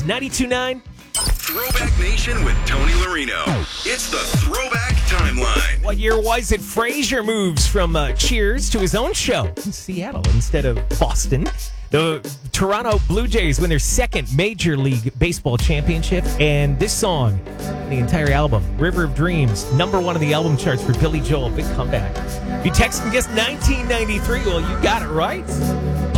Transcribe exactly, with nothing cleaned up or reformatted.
ninety-two point nine. Throwback Nation with Tony Marino. It's the Throwback Timeline. What year was it Frasier moves from uh, Cheers to his own show in Seattle instead of Boston? The Toronto Blue Jays win their second Major League Baseball championship. And this song, the entire album, River of Dreams, number one on the album charts for Billy Joel. Big comeback. If you text and guess nineteen ninety-three, well, you got it right.